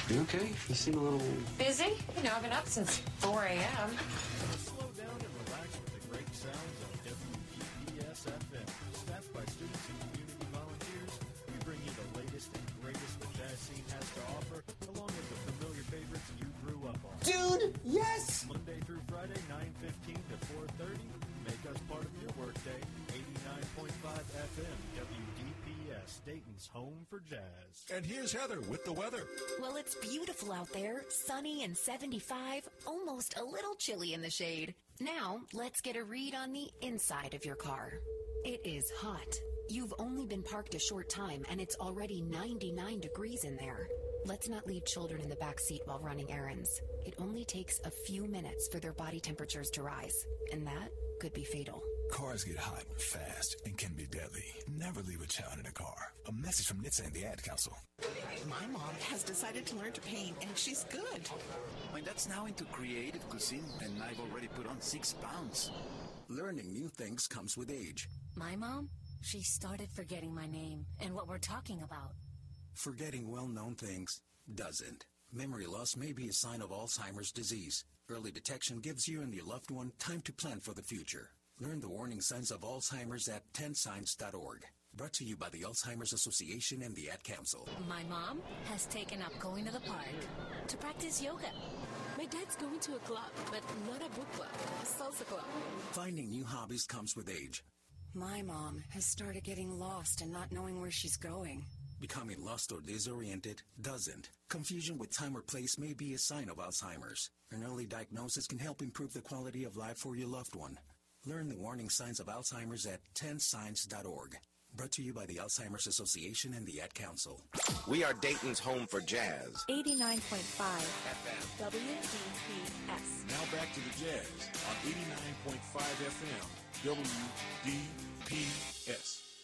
You okay? You seem a little... Busy? You know, I've been up since 4 a.m. Slow down and relax with the great sounds of WDPS FM. Staffed by students and community volunteers, we bring you the latest and greatest the jazz scene has to offer, along with the familiar favorites you grew up on. Dude, yes! Monday through Friday, 9:15 to 4:30. Make us part of your workday. 89.5 FM, WDPS, Dayton's home for jazz. And here's Heather with the weather. Well, it's beautiful out there, sunny and 75, almost a little chilly in the shade. Now, let's get a read on the inside of your car. It is hot. You've only been parked a short time, and it's already 99 degrees in there. Let's not leave children in the back seat while running errands. It only takes a few minutes for their body temperatures to rise, and that could be fatal. Cars get hot fast and can be deadly. Never leave a child in a car. A message from NHTSA and the Ad Council. My mom has decided to learn to paint, and she's good. My dad's now into creative cuisine, and I've already put on 6 pounds. Learning new things comes with age. My mom, she started forgetting my name and what we're talking about. Forgetting well-known things doesn't. Memory loss may be a sign of Alzheimer's disease. Early detection gives you and your loved one time to plan for the future. Learn the warning signs of Alzheimer's at 10signs.org. Brought to you by the Alzheimer's Association and the Ad Council. My mom has taken up going to the park to practice yoga. My dad's going to a club, but not a book club, a salsa club. Finding new hobbies comes with age. My mom has started getting lost and not knowing where she's going. Becoming lost or disoriented doesn't. Confusion with time or place may be a sign of Alzheimer's. An early diagnosis can help improve the quality of life for your loved one. Learn the warning signs of Alzheimer's at 10signs.org. Brought to you by the Alzheimer's Association and the Ad Council. We are Dayton's home for jazz. 89.5 FM. WDPS. Now back to the jazz on 89.5 FM. WDPS.